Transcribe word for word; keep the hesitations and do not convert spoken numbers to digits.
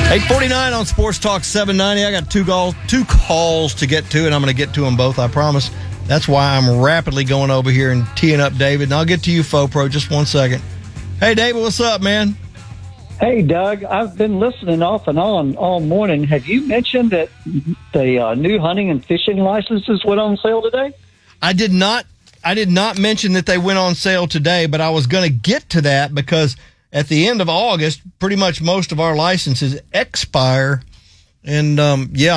eight forty-nine on Sports Talk seven ninety. I got two calls, two calls to get to, and I'm going to get to them both, I promise. That's why I'm rapidly going over here and teeing up David. And I'll get to you, FoPro, just one second. Hey, David, what's up, man? Hey, Doug, I've been listening off and on all morning. Have you mentioned that the uh, new hunting and fishing licenses went on sale today? I did not. I did not mention that they went on sale today, but I was going to get to that because at the end of August, pretty much most of our licenses expire. And, um, yeah,